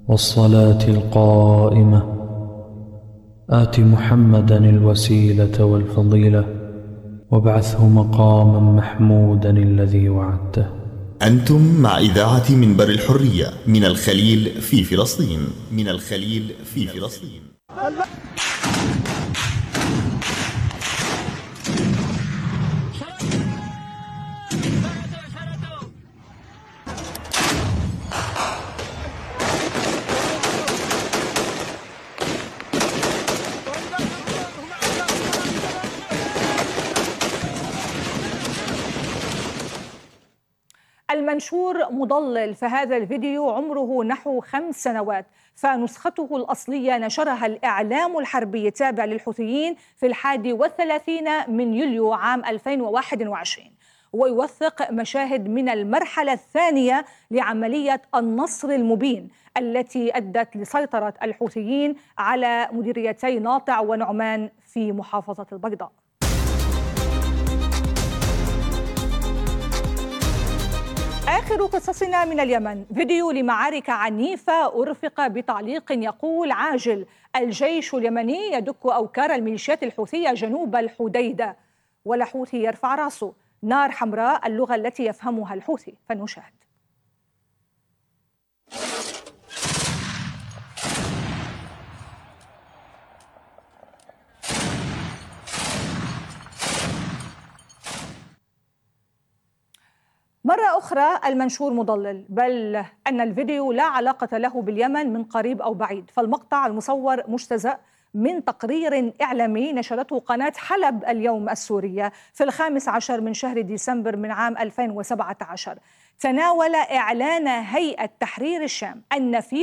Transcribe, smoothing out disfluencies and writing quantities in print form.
والصلاة القائمة آت محمدا الوسيلة والفضيلة وابعثه مقاما محمودا الذي وعدته. أنتم مع إذاعة منبر الحرية من الخليل في فلسطين. المنشور مضلل، فهذا الفيديو عمره نحو 5 سنوات، فنسخته الأصلية نشرها الإعلام الحربي التابع للحوثيين في 31 من يوليو عام 2021، ويوثق مشاهد من المرحلة الثانية لعملية النصر المبين التي أدت لسيطرة الحوثيين على مديريتي ناطع ونعمان في محافظة البيضاء. آخر قصصنا من اليمن، فيديو لمعارك عنيفة أرفق بتعليق يقول: عاجل، الجيش اليمني يدك أوكار الميليشيات الحوثية جنوب الحديدة، ولا حوثي يرفع رأسه. نار حمراء، اللغة التي يفهمها الحوثي. فنشاهد. مرة أخرى المنشور مضلل، بل أن الفيديو لا علاقة له باليمن من قريب أو بعيد، فالمقطع المصور مجتزأ من تقرير إعلامي نشرته قناة حلب اليوم السورية في 15 من شهر ديسمبر من عام 2017، تناول إعلان هيئة تحرير الشام أن في